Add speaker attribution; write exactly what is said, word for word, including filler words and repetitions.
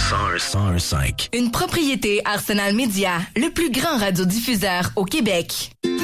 Speaker 1: cent un virgule cinq.
Speaker 2: Une propriété Arsenal Média, le plus grand radiodiffuseur au Québec.